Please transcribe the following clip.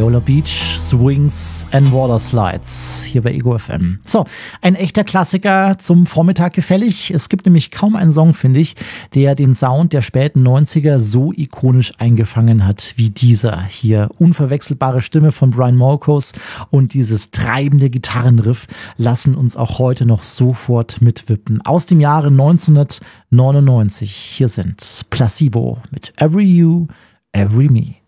Viola Beach, Swings and Water Slides hier bei Ego FM. So, ein echter Klassiker zum Vormittag gefällig. Es gibt nämlich kaum einen Song, finde ich, der den Sound der späten 90er so ikonisch eingefangen hat wie dieser hier. Unverwechselbare Stimme von Brian Molkos und dieses treibende Gitarrenriff lassen uns auch heute noch sofort mitwippen. Aus dem Jahre 1999. Hier sind Placebo mit Every You, Every Me.